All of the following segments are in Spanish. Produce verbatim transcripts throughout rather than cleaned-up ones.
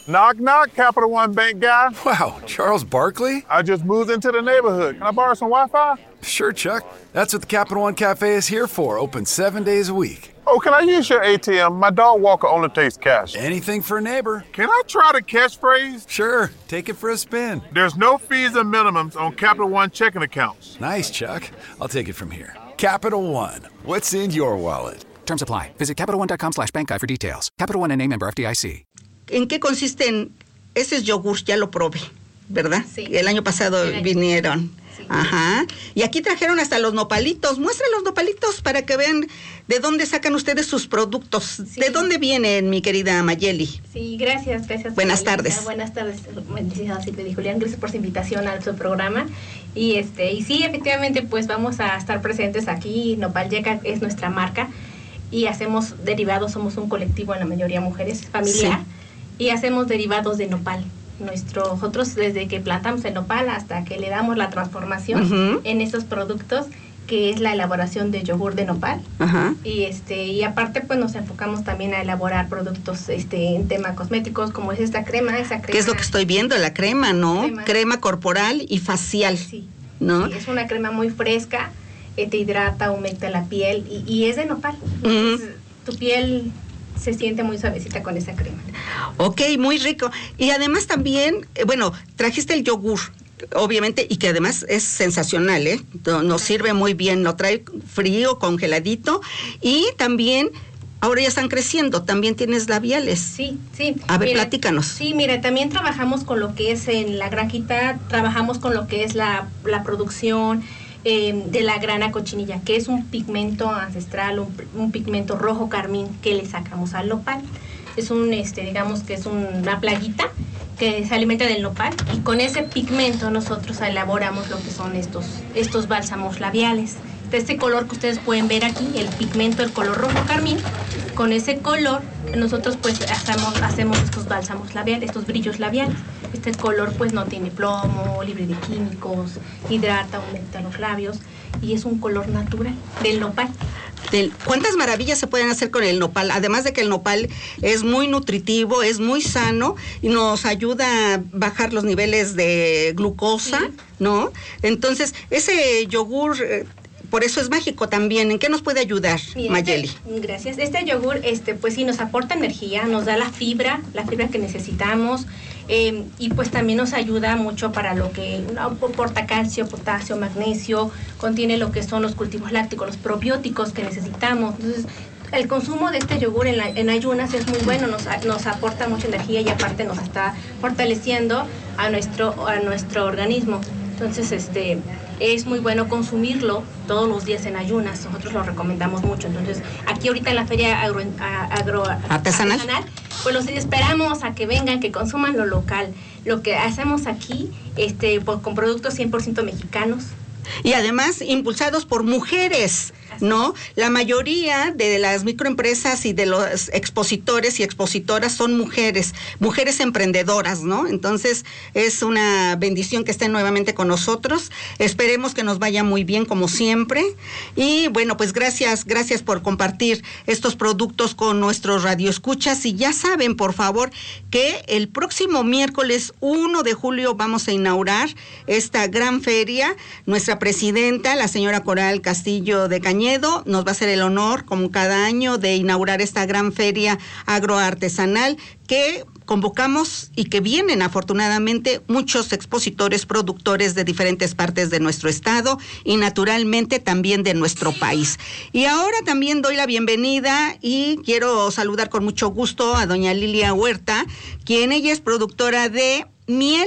Knock, knock, Capital One Bank guy. Wow, Charles Barkley? I just moved into the neighborhood. Can I borrow some Wi-Fi? Sure, Chuck. That's what the Capital One Cafe is here for, open seven days a week. Oh, can I use your A T M? My dog Walker only takes cash. Anything for a neighbor. Can I try the catchphrase? Sure, take it for a spin. There's no fees or minimums on Capital One checking accounts. Nice, Chuck. I'll take it from here. Capital One, what's in your wallet? Terms apply. Visit CapitalOne.com slash bank guide for details. Capital One N A member F D I C. ¿En qué consisten ese yogur? Ya lo probé, ¿verdad? Sí. El año pasado El año. vinieron. Sí. Ajá. Y aquí trajeron hasta los nopalitos. Muestren los nopalitos para que vean de dónde sacan ustedes sus productos. Sí. ¿De dónde vienen, mi querida Mayeli? Sí, gracias, gracias. Buenas Julián. tardes. Buenas tardes, licenciada Silvia y Julián. Gracias por su invitación a su programa. Y este y sí, efectivamente, pues vamos a estar presentes aquí. Nopal Yeca es nuestra marca y hacemos derivados. Somos un colectivo, en la mayoría mujeres, familiar, sí. Y hacemos derivados de nopal. Nuestro, nosotros desde que plantamos el nopal hasta que le damos la transformación uh-huh. en esos productos, que es la elaboración de yogur de nopal. Uh-huh. Y este y aparte pues nos enfocamos también a elaborar productos este en tema cosméticos, como es esta crema, esa crema. ¿Qué es lo que estoy viendo? La crema, ¿no? Crema, crema corporal y facial. Sí. ¿No? Sí, es una crema muy fresca, eh, te hidrata, humecta la piel y, y es de nopal. Uh-huh. Entonces, tu piel se siente muy suavecita con esa crema. Ok, muy rico. Y además también, eh, bueno, trajiste el yogur, obviamente, y que además es sensacional, ¿eh? Nos sirve muy bien, lo trae frío, congeladito, y también, ahora ya están creciendo, también tienes labiales. Sí, sí. A ver, mira, platícanos. Sí, mira, también trabajamos con lo que es en la granjita, trabajamos con lo que es la, la producción, Eh, de la grana cochinilla, que es un pigmento ancestral, un, un pigmento rojo carmín que le sacamos al nopal. Es un, este, digamos que es un, una plaguita que se alimenta del nopal y con ese pigmento nosotros elaboramos lo que son estos, estos bálsamos labiales. De este color que ustedes pueden ver aquí, el pigmento, el color rojo carmín, con ese color nosotros pues hacemos, hacemos estos bálsamos labiales, estos brillos labiales. Este color pues no tiene plomo, libre de químicos, hidrata, humecta los labios y es un color natural del nopal. Del, ¿Cuántas maravillas se pueden hacer con el nopal? Además de que el nopal es muy nutritivo, es muy sano y nos ayuda a bajar los niveles de glucosa, sí. ¿No? Entonces, ese yogur... Eh, por eso es mágico también. ¿En qué nos puede ayudar, Mira, Mayeli? Este, gracias. Este yogur, este, pues sí, nos aporta energía, nos da la fibra, la fibra que necesitamos, eh, y pues también nos ayuda mucho para lo que no, aporta calcio, potasio, magnesio, contiene lo que son los cultivos lácticos, los probióticos que necesitamos. Entonces, el consumo de este yogur en, la, en ayunas es muy bueno, nos, nos aporta mucha energía y aparte nos está fortaleciendo a nuestro, a nuestro organismo. Entonces, este, es muy bueno consumirlo todos los días en ayunas. Nosotros lo recomendamos mucho. Entonces, aquí ahorita en la feria agro, agro artesanal, artesanal, pues los esperamos a que vengan, que consuman lo local. Lo que hacemos aquí, este, pues, con productos cien por ciento mexicanos. Y además impulsados por mujeres, ¿no? La mayoría de las microempresas y de los expositores y expositoras son mujeres, mujeres emprendedoras, ¿no? Entonces es una bendición que estén nuevamente con nosotros. Esperemos que nos vaya muy bien como siempre. Y bueno, pues gracias, gracias por compartir estos productos con nuestros radioescuchas. Y ya saben, por favor, que el próximo miércoles uno de julio vamos a inaugurar esta gran feria. Nuestra presidenta, la señora Coral Castillo de Cañedo, nos va a hacer el honor, como cada año, de inaugurar esta gran feria agroartesanal que convocamos y que vienen afortunadamente muchos expositores, productores de diferentes partes de nuestro estado y naturalmente también de nuestro país. Y ahora también doy la bienvenida y quiero saludar con mucho gusto a doña Lilia Huerta, quien ella es productora de miel.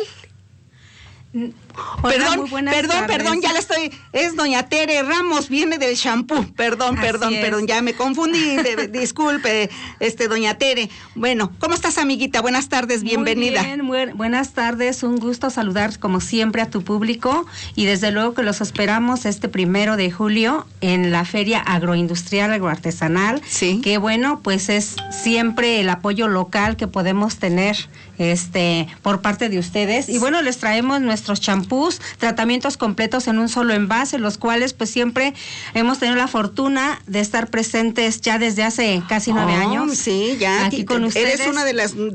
Hola, perdón, perdón, tardes. perdón, ya la estoy, es doña Tere Ramos, viene del shampoo, perdón, Así perdón, es. perdón, ya me confundí, de, disculpe, este, doña Tere. Bueno, ¿cómo estás, amiguita? Buenas tardes, bienvenida. Muy bien, muy, buenas tardes, un gusto saludar como siempre a tu público y desde luego que los esperamos este primero de julio en la Feria Agroindustrial Agroartesanal, sí. Que bueno, pues es siempre el apoyo local que podemos tener este por parte de ustedes y bueno, les traemos nuestros champús, tratamientos completos en un solo envase, los cuales pues siempre hemos tenido la fortuna de estar presentes ya desde hace casi nueve oh, años. Sí, ya aquí con ustedes. Eres una de las